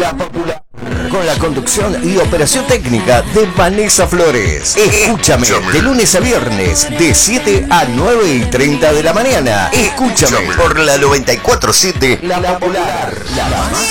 La Popular, con la conducción y operación técnica de Vanessa Flores. Escúchame de lunes a viernes de 7 a 9:30 de la mañana. Escúchame por la 94.7 La Popular, la más